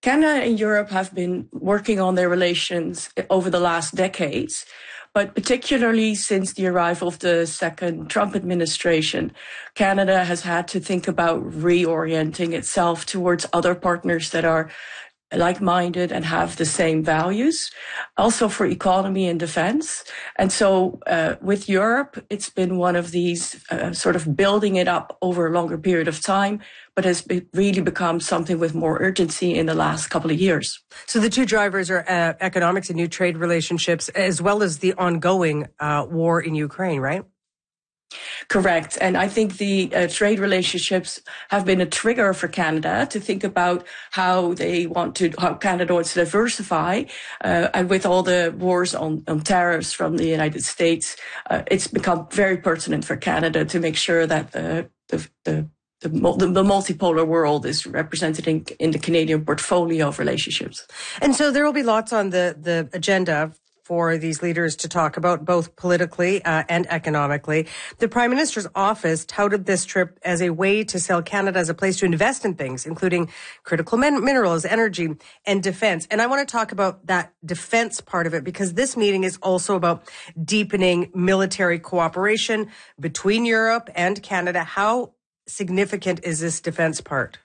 Canada and Europe have been working on their relations over the last decades, but particularly since the arrival of the second Trump administration, Canada has had to think about reorienting itself towards other partners that are like-minded and have the same values, also for economy and defense. And so with Europe, it's been one of these sort of building it up over a longer period of time, but has really become something with more urgency in the last couple of years. So the two drivers are economics and new trade relationships, as well as the ongoing war in Ukraine, right? Correct. And I think the trade relationships have been a trigger for Canada to think about how Canada wants to diversify. And with all the wars on tariffs from the United States, it's become very pertinent for Canada to make sure that the multipolar world is represented in the Canadian portfolio of relationships. And so there will be lots on the agenda for these leaders to talk about, both politically and economically. The Prime Minister's office touted this trip as a way to sell Canada as a place to invest in things, including critical minerals, energy, and defense. And I want to talk about that defense part of it, because this meeting is also about deepening military cooperation between Europe and Canada. How significant is this defense part?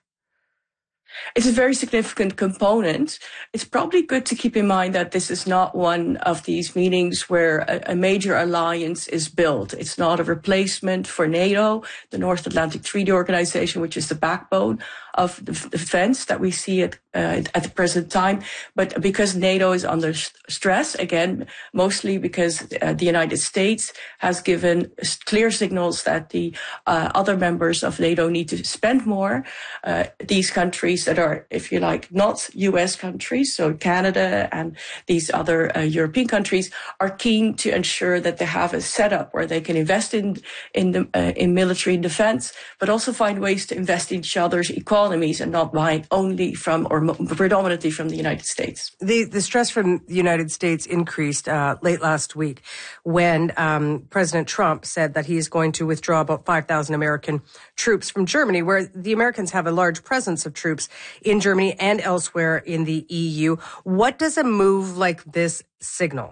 It's a very significant component. It's probably good to keep in mind that this is not one of these meetings where a major alliance is built. It's not a replacement for NATO, the North Atlantic Treaty Organization, which is the backbone of the defense that we see at the present time. But because NATO is under stress, again, mostly because the United States has given clear signals that the other members of NATO need to spend more, these countries that are, if you like, not U.S. countries, so Canada and these other European countries, are keen to ensure that they have a setup where they can invest in military and defense, but also find ways to invest in each other's economies and not buy only from or predominantly from the United States. The stress from the United States increased late last week when President Trump said that he is going to withdraw about 5,000 American troops from Germany, where the Americans have a large presence of troops in Germany and elsewhere in the EU. What does a move like this signal?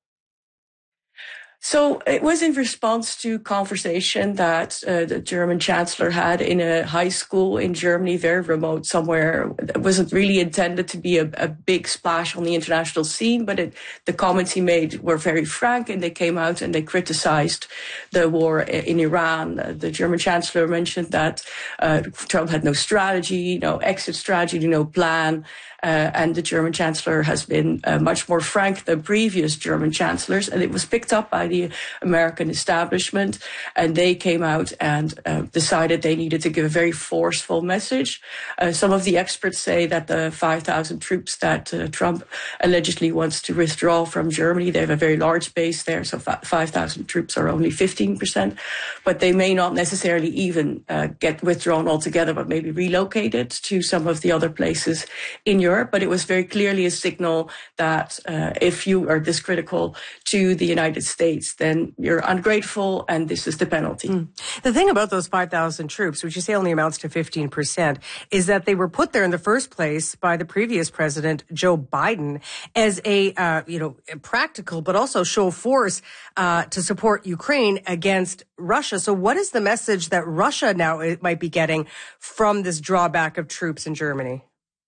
So it was in response to conversation that the German chancellor had in a high school in Germany, very remote somewhere. It wasn't really intended to be a big splash on the international scene, but the comments he made were very frank, and they came out and they criticized the war in Iran. The German chancellor mentioned that Trump had no strategy, no exit strategy, no plan. And the German chancellor has been much more frank than previous German chancellors, and it was picked up by the American establishment, and they came out and decided they needed to give a very forceful message. Some of the experts say that the 5,000 troops that Trump allegedly wants to withdraw from Germany, they have a very large base there, so 5,000 troops are only 15%, but they may not necessarily even get withdrawn altogether, but maybe relocated to some of the other places in Europe. But it was very clearly a signal that if you are this critical to the United States, then you're ungrateful, and this is the penalty. The thing about those 5,000 troops, which you say only amounts to 15%, is that they were put there in the first place by the previous president, Joe Biden, as a practical but also show of force to support Ukraine against Russia. So what is the message that Russia now might be getting from this drawback of troops in Germany?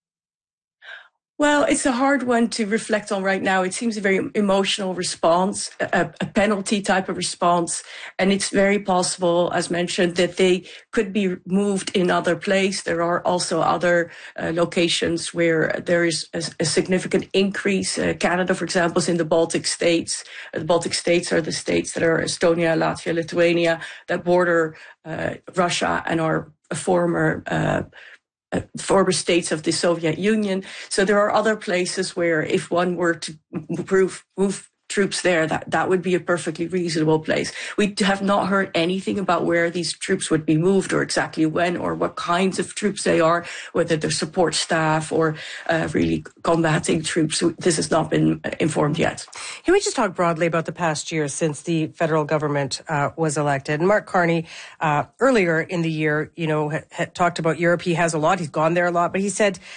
Well, it's a hard one to reflect on right now. It seems a very emotional response, a penalty type of response. And it's very possible, as mentioned, that they could be moved in other place. There are also other locations where there is a significant increase. Canada, for example, is in the Baltic states. The Baltic states are the states that are Estonia, Latvia, Lithuania, that border Russia and are former states of the Soviet Union. So there are other places where if one were to move troops there, that would be a perfectly reasonable place. We have not heard anything about where these troops would be moved or exactly when or what kinds of troops they are, whether they're support staff or really combating troops. This has not been informed yet. Can we just talk broadly about the past year since the federal government was elected? And Mark Carney, earlier in the year, had talked about Europe. He has a lot. He's gone there a lot. But he said